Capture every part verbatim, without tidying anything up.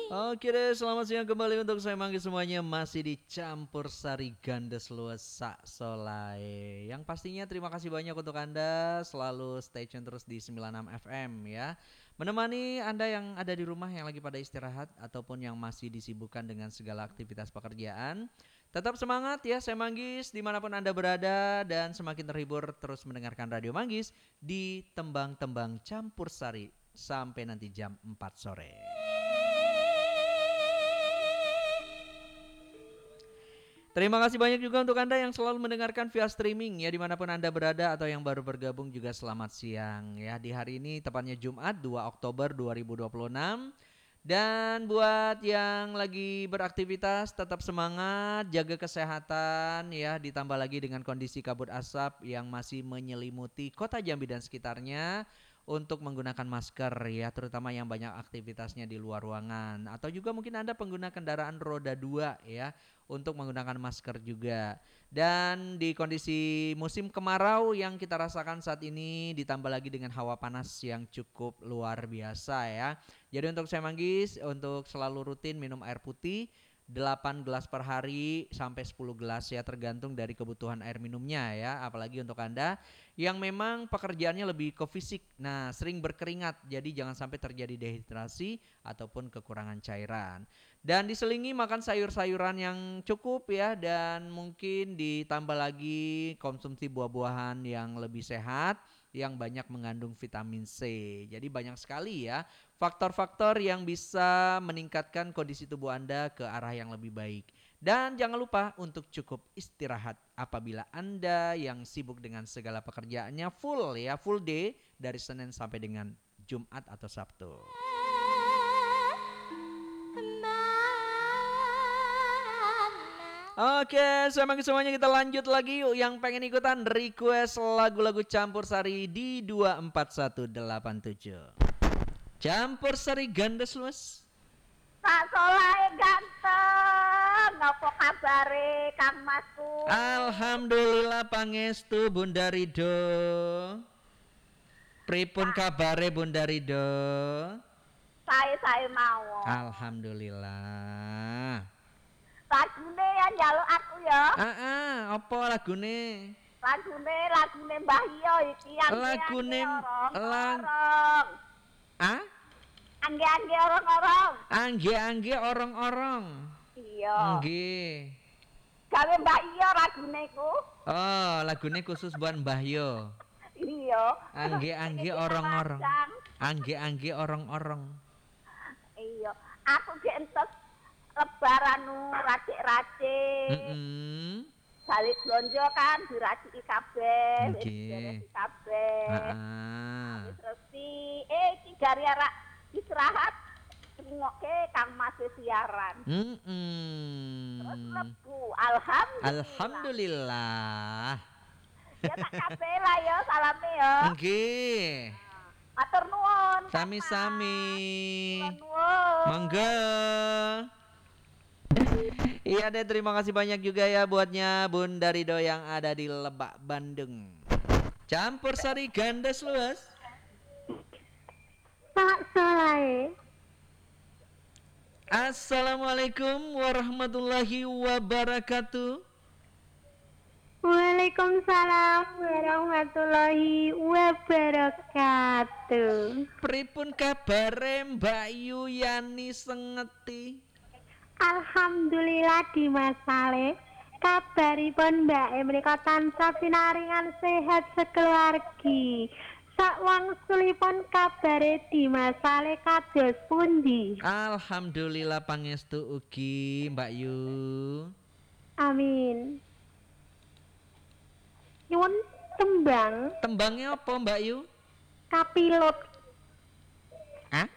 Oke deh, selamat siang kembali untuk saya Manggi semuanya. Masih di Campur Sari Gandes Luas Sak Solai. Yang pastinya terima kasih banyak untuk Anda selalu stay tune terus di sembilan puluh enam F M ya. Menemani Anda yang ada di rumah yang lagi pada istirahat ataupun yang masih disibukkan dengan segala aktivitas pekerjaan. Tetap semangat ya, saya Manggis dimanapun Anda berada dan semakin terhibur terus mendengarkan Radio Manggis di Tembang-Tembang Campur Sari sampai nanti jam empat sore. Terima kasih banyak juga untuk Anda yang selalu mendengarkan via streaming ya dimanapun Anda berada atau yang baru bergabung juga selamat siang ya. Di hari ini tepatnya Jumat dua Oktober dua ribu dua puluh enam. Dan buat yang lagi beraktivitas tetap semangat, jaga kesehatan ya, ditambah lagi dengan kondisi kabut asap yang masih menyelimuti kota Jambi dan sekitarnya. Untuk menggunakan masker ya, terutama yang banyak aktivitasnya di luar ruangan. Atau juga mungkin Anda pengguna kendaraan roda dua ya, untuk menggunakan masker juga. Dan di kondisi musim kemarau yang kita rasakan saat ini ditambah lagi dengan hawa panas yang cukup luar biasa ya. Jadi untuk saya Manggis, untuk selalu rutin minum air putih delapan gelas per hari sampai sepuluh gelas ya, tergantung dari kebutuhan air minumnya ya. Apalagi untuk Anda yang memang pekerjaannya lebih ke fisik, nah sering berkeringat, jadi jangan sampai terjadi dehidrasi ataupun kekurangan cairan. Dan diselingi makan sayur-sayuran yang cukup ya, dan mungkin ditambah lagi konsumsi buah-buahan yang lebih sehat yang banyak mengandung vitamin C. Jadi banyak sekali ya faktor-faktor yang bisa meningkatkan kondisi tubuh Anda ke arah yang lebih baik. Dan jangan lupa untuk cukup istirahat apabila Anda yang sibuk dengan segala pekerjaannya full ya, full day dari Senin sampai dengan Jumat atau Sabtu. Oke, selamat semuanya, kita lanjut lagi yuk. Yang pengen ikutan request lagu-lagu Campur Sari di dua empat satu delapan tujuh. Campur Sari Gandes Luas. Sak Solai ganteng, ngopo kabare Kang Masku? Alhamdulillah pangestu Bunda Rido. Pripun kabare Bunda Rido? Sae-sae mawon. Alhamdulillah. Lagune ya njaluk aku ya. Ah, ah, apa lagune? Lagune lagune Mbah Iyo iki Lagune lang orang. Ah? Angge-angge orang-orang. Angge-angge orang-orang. Iya. Nggih. Gawe Mbah Iyo lagune iku. Oh, lagune khusus buat Mbah Yo. Iya. Angge-angge orang-orang. Angge-angge orang-orang. Iya. Aku ge entuk lebaran nu racik-racik. Heeh. Balik blonjo kan diraciki kabeh, Nggih. diraciki kabeh. Heeh. Wis resi, eh iki gari arek istirahat ngrungokke Kang Mas siaran. Heeh. Terus lebu, alhamdulillah. Alhamdulillah. Ya tak kabeh lah ya, salame ya. Nggih. Matur nuwun. Sami-sami. Matur nuwun. Mangga. Iya deh, terima kasih banyak juga ya buatnya Bunda Rido yang ada di Lebak, Bandung. Campur Sari Gandes Luas. Pak Solai. Assalamualaikum warahmatullahi wabarakatuh. Waalaikumsalam warahmatullahi wabarakatuh. Pripun kabare Mbak Yuyani Sengeti? Alhamdulillah Dimas Saleh. Kabaripun Mbak Emrika tansah pinaringan sehat sekeluargi. Sakwangsulipun kabare Dimas Saleh kados pundi? Alhamdulillah pangestu ugi Mbak Yu. Amin. Nyuwun tembang Tembangnya apa Mbak Yu? kapilot. Hah?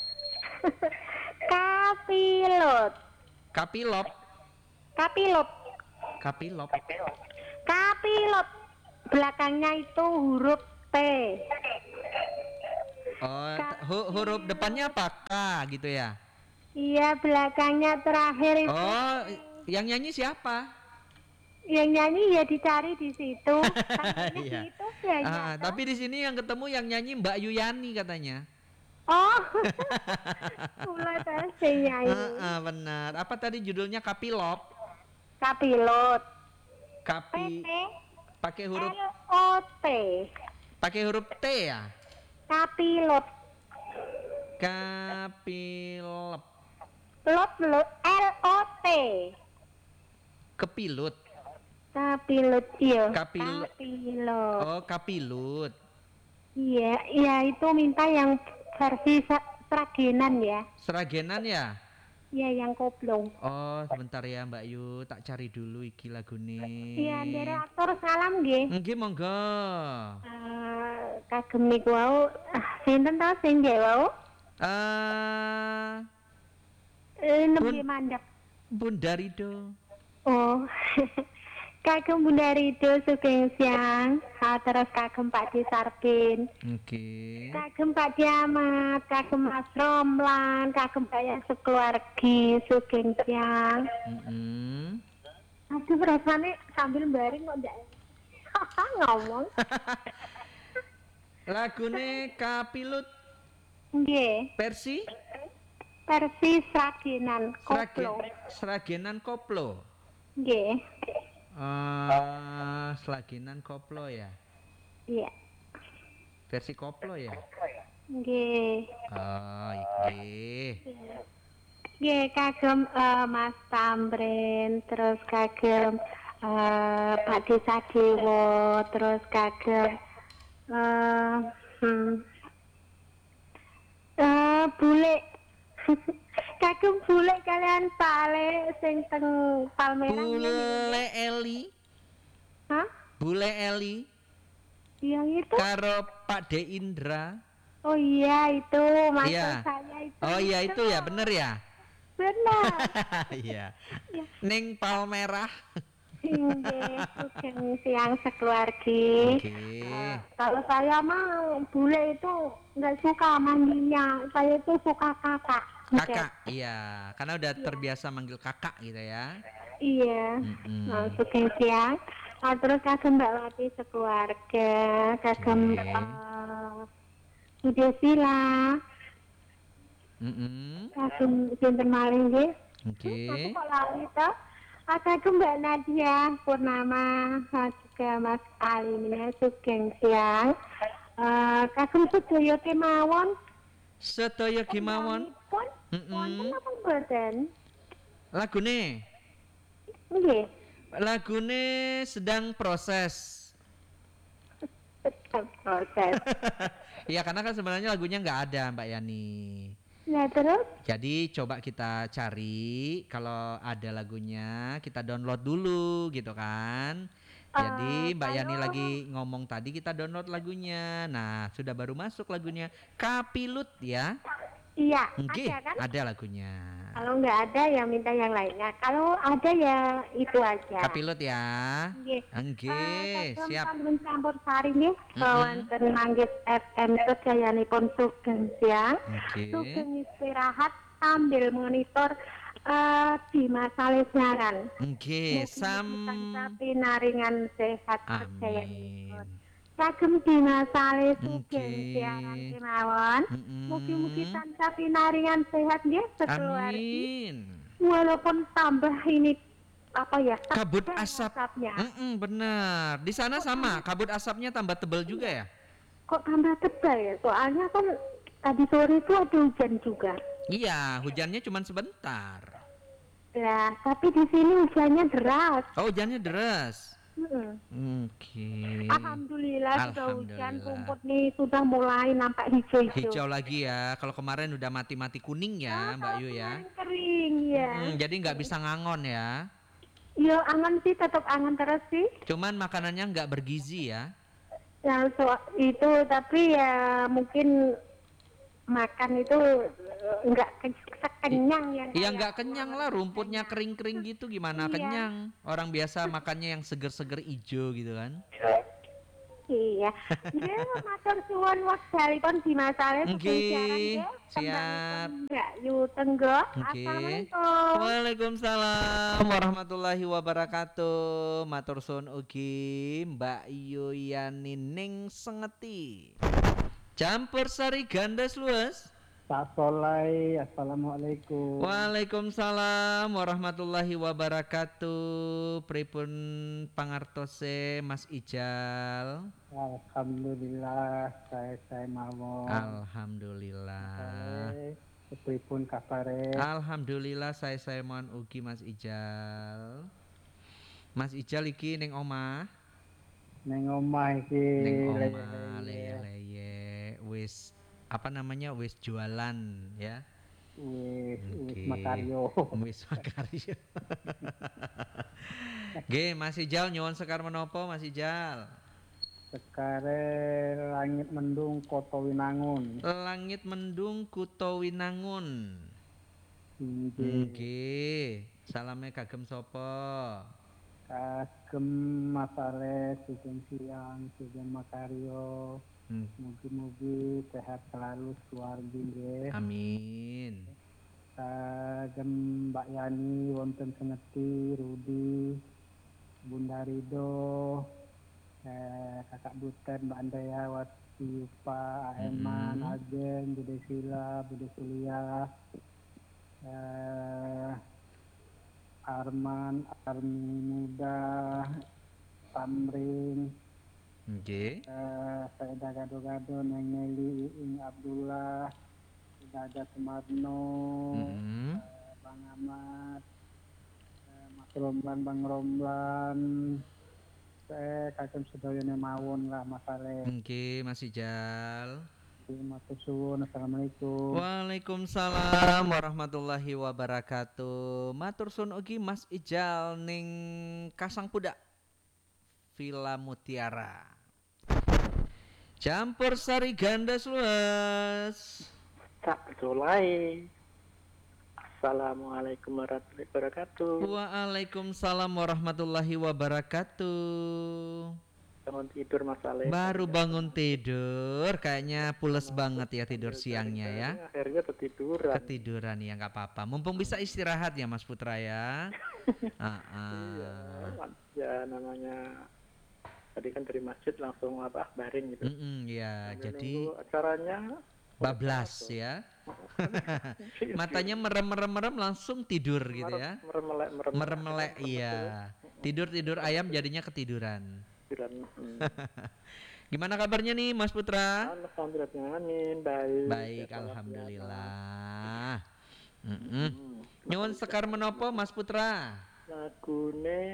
Kapilot. Kapilop. Kapilot. Kapilop. Kapilot. Belakangnya itu huruf T. Oh, hu- huruf depannya apa? K gitu ya? Iya, belakangnya terakhir itu. Oh, yang nyanyi siapa? Yang nyanyi ya dicari di situ. Kan Iya. di YouTube ya. Ah, tapi di sini yang ketemu yang nyanyi Mbak Yuyani katanya. Oh, kula teh sing nyanyi. Heeh, benar. Apa tadi judulnya Kapilot? Kapilot. Kapi P T pakai huruf L O T. pakai huruf T ya? Kapilot. Kapilot. Lot lot L O T. Kepilut. Kapilot iya. Kapil- Kapilot. Oh, kapilut. Iya, iya itu minta yang versi sa- seragenan ya. Seragenan ya? Iya yang koplo. Oh, sebentar ya Mbak Yu, tak cari dulu iki lagune. Iya, ndere aktor salam nggih. Nggih, monggo. Eh kagem niku wau, ah, sinten ta sing nggih wau? Eh, Eh nembe Bun- mandek. Bunda Rido. Oh. Kagem Bunda Rido Sugeng Siang, ah, terus kagem Pak D Sarpin, Oke. kagem Pak D Ahmad, kagem Mas Romlan, kagem Bayan sekeluargi Sugeng Siang. Mm-mm. Aduh rasanya sambil baring kok ndak ngomong. Lagune Kapilut Nggih, versi versi seragenan Srage- koplo. Seragenan koplo. Nggih. Eh, Seragenan koplo ya. Iya. Versi koplo ya. Nggih. Oh, iki. Nggih kagem eh, Mas Tamrin, terus kagem eh, Pak Desa Dewo, terus kagem eh hmm, eh, bule kagem bule kalian Pak Ale sing teng Palmerah. Bule Eli, Hah? Bule Eli Yang itu? karo Pak De Indra. Oh iya itu maksud Iya. saya itu. Oh iya itu ya, bener ya? Benar. Iya. Ya. Ning Palmerah. Nggih, Sugeng Siang sekeluargi. Oke. Eh, kalau saya mah bule itu nggak suka manggilnya, saya itu suka kakak. Kakak, iya. Karena udah terbiasa manggil kakak gitu ya. Iya. Mm-mm. Nah, Sugeng Siang. Nah, terus kagem Mbak Wati sekeluarga, kagem Oke. eh, Budi Sila, Mm-mm. kagem sinten malih nggih. Oke. Aku kok lali to. Kagem Mbak Nadia Purnama, ah, juga Mas Alimnya Sugeng Siang. Eh, kagem sedaya kemawon. Sedaya kemawon. Pun Mm-mm. wonten apa mboten? Lagune, Nggih. lagune sedang proses. Sedang proses. Iya karena kan sebenarnya lagunya nggak ada Mbak Yani. Nah, terus Jadi coba kita cari kalau ada lagunya kita download dulu gitu kan. Jadi Eh, Mbak Yani kalau- lagi ngomong tadi kita download lagunya. Nah sudah baru masuk lagunya Kapilut ya. iya, Nggih, ada kan? ada lagunya. Kalau nggak ada ya minta yang lainnya. Kalau ada ya itu aja. Kapilut ya. Nggih. Nggih, siap. Kagem campur sari nggih, Mm-mm. wonten manggis F M sedayanipun Sugeng Siang. Oke. Sugeng istirahat sambil monitor eh di masa siaran. Nggih, sam. Tapi naringan sehat percaya. Amin. Kagem dina sale Sugeng Oke. siaran kemawon. Mm-mm. Mugi-mugi tansah pinaringan sehat nggih sekeluarga. Amin. Walaupun tambah ini apa ya? Kabut tebal asap. asapnya. Mm-mm, benar. Di sana sama, kabut asapnya tambah tebal juga ya? Kok tambah tebal ya? Soalnya kan tadi sore itu ada hujan juga. Iya, hujannya cuma sebentar. Nah, tapi di sini hujannya deras. Oh, hujannya deras. Mm-mm. Oke. Alhamdulillah sudah hujan, Alhamdulillah. rumput nih sudah mulai nampak hijau-hijau. Hijau lagi ya. Kalau kemarin udah mati-mati kuning ya, Mbak Yu ya. Kemarin kering ya. Mm, jadi nggak bisa ngangon ya. Ya angan sih tetap angan terus sih. Cuman makanannya nggak bergizi ya. Ya so, itu tapi ya mungkin makan itu eh, nggak ke- sekenyang ya. Iya kayak nggak kenyang lah, rumputnya kering-kering gitu gimana Iya. kenyang. Orang biasa makannya yang seger-seger ijo gitu kan. Iya. Ya matur suwun wekdalipun di masale Nggih, siap. Mbak Yu Tenggo. Oke. Assalamualaikum. Waalaikumsalam warahmatullahi wabarakatuh. Matur suwun ugi Mbak Yuyani Ning Sengeti. Campur sari gandas luas. Pak Solai, Assalamualaikum. Waalaikumsalam warahmatullahi wabarakatuh. Pripun pangartose Mas Ijal? Alhamdulillah, saya saya mawon. Alhamdulillah. Soleh, pripun kabare? Alhamdulillah saya saya mohon ugi Mas Ijal. Mas Ijal iki ning omah? Neng omah iki. Ning leye-leye. omah leye-leye wis apa namanya wis jualan ya. Wis wis Oke. makaryo. Wis makaryo. Nggih, Mas Ijal nyuwun sekar menapa Mas Ijal? Sekare langit mendung kota Winangun. Langit mendung kuto Winangun. Nggih. Nggih. Salame kagem sapa? Kagem masare sugeng siang, sugeng makaryo. Hmm. Mugi-mugi sehat selalu keluarga nggih. Amin. Kagem Mbak Yani wonten Seneti, Rudi, Bunda Rido, eh, Kakak Buten, Mbak Andrea, Wati Yupa, Aeman, Mhm. Agen, Bude Sila, Bude Sulia, eh, Arman, Armi Muda, Tamrin, Nggih. eh, Saida Gado-Gado, Neng Nelly, Iing Abdullah, Dada Sumarno, Mhm. eh, Bang Ahmad, eh, Mas Romlan, Bang Romlan, saya kagem sedayane mawon lah masale. Nggih, Mas Ijal. Matur suwun, assalamualaikum. Waalaikumsalam warahmatullahi wabarakatuh. Matur suwun ugi Mas Ijal ning Kasangpudak Villa Mutiara. Campur sari ganda luas. Cak Solai. Assalamualaikum warahmatullahi wabarakatuh. Waalaikumsalam warahmatullahi wabarakatuh. Bangun tidur Mas Ale. Baru bangun tidur, kayaknya pules banget ya tidur siangnya ya. Akhirnya ketiduran. Ketiduran ya nggak apa-apa. Mumpung bisa istirahat ya Mas Putra ya. Ah, ah. Ya namanya tadi kan dari masjid langsung apa baring gitu. Mm-mm, ya, Sambil jadi nunggu acaranya bablas ya. Matanya merem-merem-merem langsung tidur gitu ya. Meremelek meremelek. Meremelek iya. Tidur-tidur ayam jadinya ketiduran. Tiduran. Hmm. Gimana kabarnya nih Mas Putra? Alhamdulillah, amin, baik. Baik, Ya, alhamdulillah. Mm-mm. Hmm. Nyuwun sekar menopo Mas Putra? Lagune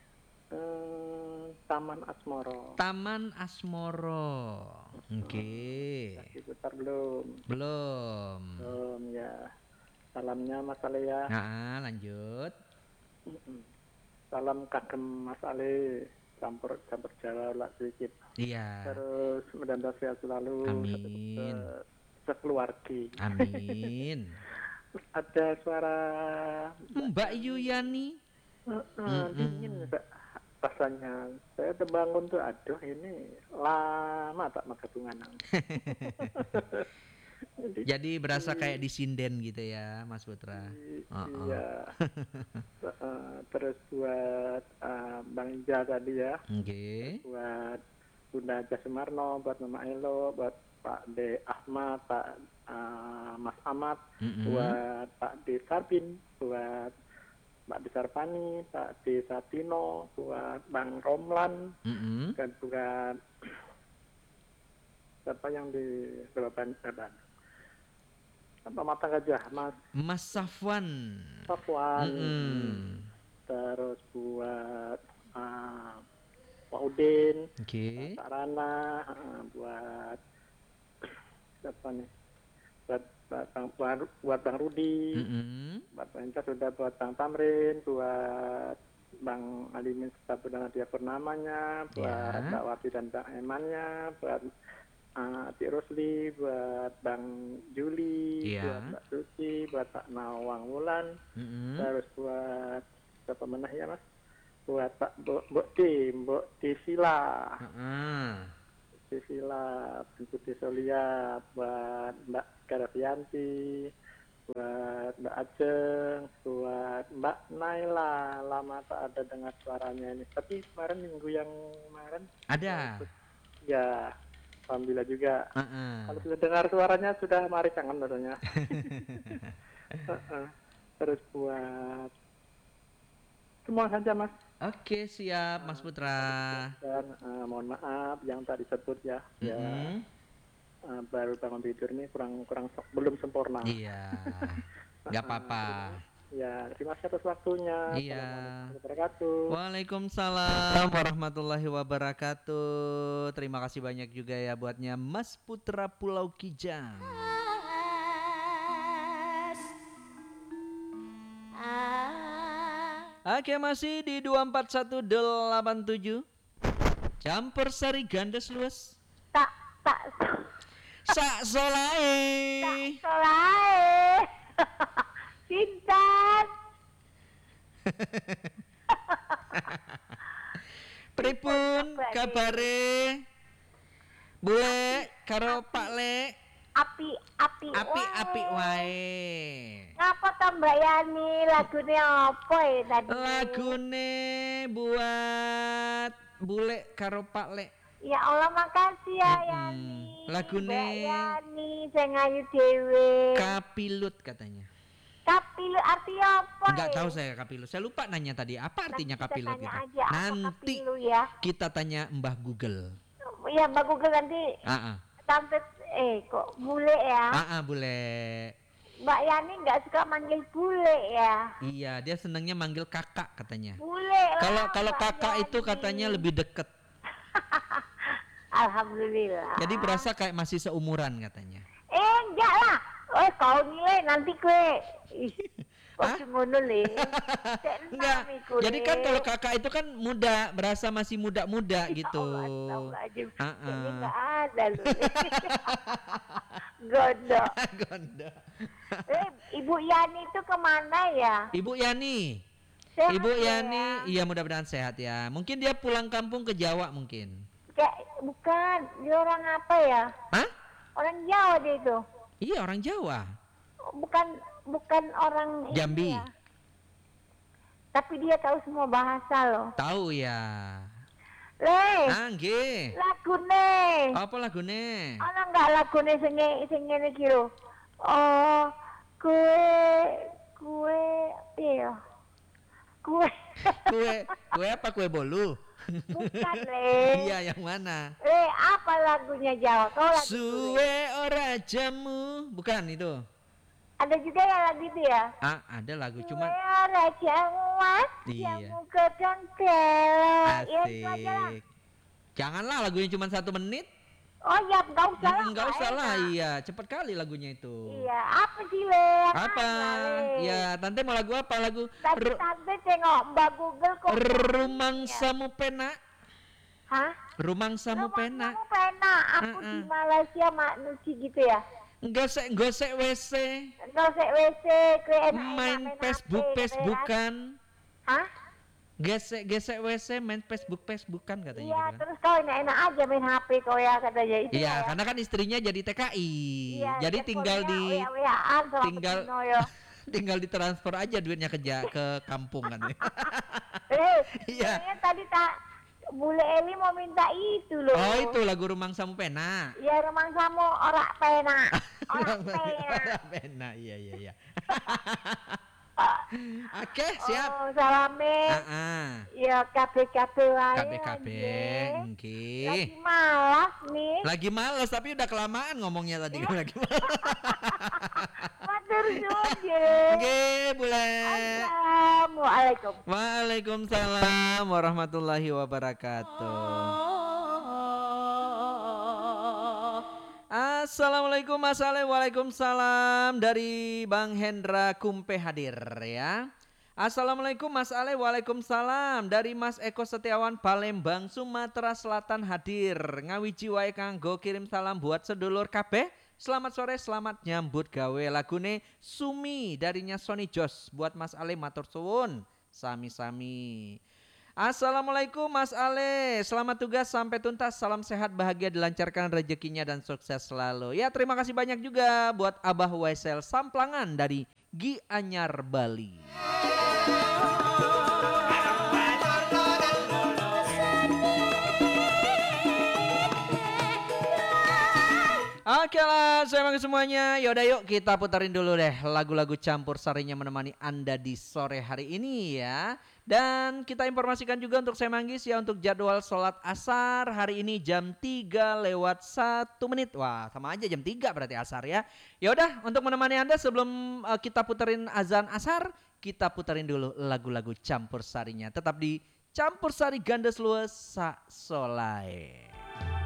eh, Taman Asmoro. Taman Asmoro. Oke. Diputar belum? Belum. Belum ya. Salamnya Mas Ale ya. Nah, lanjut. Mm-mm. Salam kagem Mas Ale. Campur campur Jawa lah sedikit. Iya. Terus mudah-mudahan sehat selalu. Amin. Se- Sekeluarga. Amin. Terus ada suara Mbak Yuyani. uh, dingin Mbak. Rasanya saya terbangun tuh, aduh ini lama tak makan bunganang. Jadi, Jadi berasa kayak disinden gitu ya, Mas Putra. Uh-uh. iya. Uh, terus buat uh, Bang Ija tadi ya, Oke. buat Bunda Aja Sumarno, buat Mama Elo, buat Pak D Ahmad, Pak uh, Mas Ahmad, Mm-mm. buat Pak D Sarbin, buat Mbak D Sarpani, Pak D Satino, buat Bang Romlan, Mm-mm. dan buat siapa yang di Balaban Ban apa mata gajah Mas Mas Safwan. Safwan. Mm-mm. Terus buat uh, Pak Udin, Oke. Pak Rana, uh, buat siapa nih, buat buat Bang, buat, buat Bang Rudi, Mm-mm. buat Bang Inca, sudah buat Bang Tamrin, buat Bang Alimin Setabu dan Nadia Purnamanya, buat Ya. Mbak Wati dan Bang Emannya, buat uh, Cik Rosli, buat Bang Juli, Iya. buat Mbak Suci, buat Pak Nawang Wulan, Mm-mm. terus buat siapa menah ya Mas? Buat Pak Mbok Mbok D, Mbok D Sila, Uh-uh. D Sila, Putri Solia, buat Mbak Karavianti, buat Mbak Ajeng, buat Mbak Naila, lama tak ada dengar suaranya ini. Tapi kemarin minggu yang kemarin Ada. ya Alhamdulillah juga. Uh-uh. Kalau sudah dengar suaranya sudah mari kangen rasanya. Uh-uh. Terus buat semua saja Mas. Oke, siap Mas Putra. Dan uh, mohon maaf yang tadi sebut ya. Ya Mm-mm. uh, baru bangun tidur ini kurang kurang se- belum sempurna. Iya, nggak apa-apa. Ya, terima kasih atas waktunya. Iya. Assalamualaikum warahmatullahi wabarakatuh. Waalaikumsalam warahmatullahi wabarakatuh. Terima kasih banyak juga ya buatnya Mas Putra Pulau Kijang. Oke, masih di dua empat satu delapan tujuh. Campur sari gandes luas. Tak tak Sak solai. solai. Sinten? Pripun kabare? Bule karo Pak Le. Api api Api-api wae. Ngapa ta Mbak Yani lagune apa ya tadi? Lagune buat Bule karo Pak Le. Ya Allah makasih ya Mm-mm. Yani. Lagune- Mbak Yani sing ayu dhewe. Kapilut katanya. Kapilut artinya apa? Enggak ya? tahu saya kapilut. Saya lupa nanya tadi apa artinya Nanti kita kapilut tanya gitu. aja apa Nanti kapilut ya. kita tanya Mbah Google. Ya Mbak Google nanti Ah, ah. sampai eh kok bule ya. Ah, ah, Bule. Mbak Yani nggak suka manggil bule ya. Iya, dia senangnya manggil kakak katanya. Bule. lah, Kalau kalau Mbak kakak itu Yani. katanya lebih deket. Alhamdulillah. Jadi berasa kayak masih seumuran katanya. Eh enggak lah. Oh kau nilai nanti kue. Ih, Hah? kok ngono le. Enggak. Jadi kan kalau kakak itu kan muda, berasa masih muda-muda gitu. Ah, Jadi ah. enggak ada loh. Gondok. Gondo. Eh Ibu Yani itu kemana ya? Ibu Yani. Sehat Ibu ya? Yani, iya mudah-mudahan sehat ya. Mungkin dia pulang kampung ke Jawa mungkin. Kayak bukan, dia orang apa ya? Hah? Orang Jawa dia itu. Iya, orang Jawa. Bukan bukan orang ini Jambi. ya. Tapi dia tahu semua bahasa loh. Tahu ya. Le, Ah, nggih. lagune. Apa lagune? Ana enggak lagune sing sing ngene iki lho. Oh, kue kue iya. Kue Kue, kue apa kue bolu? bukan le. Iya, yang mana? Le, apa lagunya Jawa? Kau lagu dulu, Le. Suwe ora jamu, bukan itu. Ada juga yang lagu itu ya? Ah, ada lagu Suwe cuman ora jamu, Iya. jamu gedang telo. Ya itu aja lah. asik. Janganlah lagunya cuma satu menit. Oh ya, enggak usah lah. Enggak usah lah, enak. iya. Cepet kali lagunya itu. Iya, apa sih le? Yang Apa? mana, Le? Ya, tante mau lagu apa? Lagu Tadi Ru- tante tengok Mbak Google kok. Rumang Samu Pena. Hah? Rumang Samu Rumah Pena. kamu pena. Aku Mm-mm. di Malaysia mak nuci gitu ya. Gosek gosek W C. Gosek W C, kue enak-enak Main Facebook H P, Facebookan. Hah? Gesek gesek W C main Facebook Facebookan katanya Iya, gitu kan. terus kau enak-enak aja main H P kau ya katanya itu Iya, ya. karena kan istrinya jadi T K I. Iya, Jadi dia tinggal di W A-an sama tinggal- Petino, ya. tinggal ditransfer aja duitnya ke ja- ke kampung kan. Eh, Iya. kayaknya tadi tak Bule Eli mau minta itu loh. Oh, itu lagu Rumang Samu Pena. Ya rumah kamu orak pena. Orak pena. Orang Pena, iya iya iya. Oke, siap. Oh, salame. Ah, ah. Ya kabe-kabe wae. K B K B, anjing. nggih. Lagi malas nih. Lagi males tapi udah kelamaan ngomongnya tadi lagi males. Matur suwun ya. Nggih, Bule. Assalamualaikum. Waalaikumsalam warahmatullahi wabarakatuh. Assalamualaikum Mas Ale, waalaikumsalam dari Bang Hendra Kumpe hadir ya. Assalamualaikum Mas Ale, waalaikumsalam dari Mas Eko Setiawan Palembang Sumatera Selatan hadir. Ngawiji wae kanggo kirim salam buat sedulur kabeh. Selamat sore, selamat nyambut gawe lagune Sumi darinya Sony Jos buat Mas Ale matur suwun. Sami-sami. Assalamualaikum Mas Ale, selamat tugas sampai tuntas, salam sehat, bahagia, dilancarkan rezekinya dan sukses selalu. Ya terima kasih banyak juga buat Abah Wesel Samplangan dari Gianyar Bali. buat saya Manggi semuanya. Yaudah yuk kita putarin dulu deh lagu-lagu campur sarinya menemani Anda di sore hari ini ya. Dan kita informasikan juga untuk saya Manggis ya untuk jadwal sholat asar hari ini jam tiga lewat satu menit. Wah sama aja jam tiga berarti asar ya. Yaudah untuk menemani Anda sebelum uh, kita puterin azan asar, kita puterin dulu lagu-lagu campur sarinya. Tetap di Campur Sari Gandes Luas Sak Solai.